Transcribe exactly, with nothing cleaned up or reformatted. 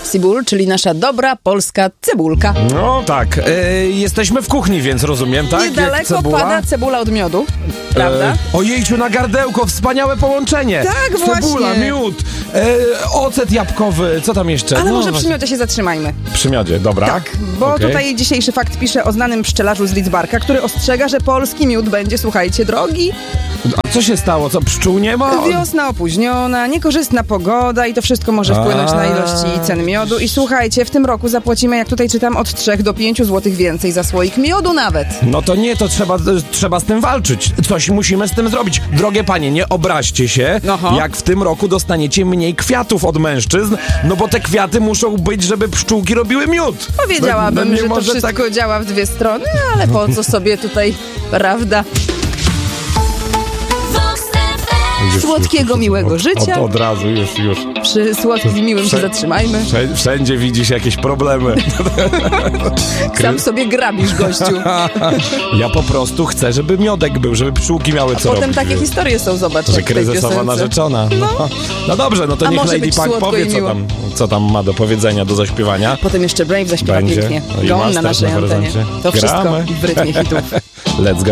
Popsible, czyli nasza dobra polska cebulka. No tak, e, jesteśmy w kuchni, więc rozumiem, tak? Jak Niedaleko cebuła? pada cebula od miodu, prawda? E, ojejciu, na gardełko, wspaniałe połączenie. Tak, Cebula, właśnie. miód, e, ocet jabłkowy, co tam jeszcze? Ale no, może właśnie. przy miodzie się zatrzymajmy. Przy miodzie, dobra. Tak, bo Okej. tutaj dzisiejszy fakt pisze o znanym pszczelarzu z Lidzbarka, który ostrzega, że polski miód będzie, słuchajcie, drogi. A co się stało? Co, pszczół nie ma? Wiosna opóźniona, niekorzystna pogoda i to wszystko może wpłynąć na ilość i cen miodu. I słuchajcie, w tym roku zapłacimy, jak tutaj czytam, od trzech do pięciu złotych więcej za słoik miodu nawet. No to nie, to trzeba, trzeba z tym walczyć. Coś musimy z tym zrobić. Drogie panie, nie obraźcie się, Aha. jak w tym roku dostaniecie mniej kwiatów od mężczyzn, no bo te kwiaty muszą być, żeby pszczółki robiły miód. Powiedziałabym, no, no nie że to może wszystko tak... działa w dwie strony, ale po co sobie tutaj, prawda? Słodkiego, miłego od, życia. Od, od razu, już, już. Przy słodkim, miłym się Wszędzie- zatrzymajmy. Wszędzie, wszędzie widzisz jakieś problemy. Sam sobie grabisz, gościu. Ja po prostu chcę, żeby miodek był, żeby pszczółki miały co Potem robić. takie historie są, zobacz. Że jak w tej kryzysowa piosence. narzeczona. No. no dobrze, no to A niech może Lady być Punk słodko powie, i co miło. tam, co tam ma do powiedzenia, do zaśpiewania. Potem jeszcze Brave zaśpiewa Będzie. pięknie. No i Go on Master na naszej na antenie. horyzoncie. To wszystko Gramy. w rytmie hitów. Let's go.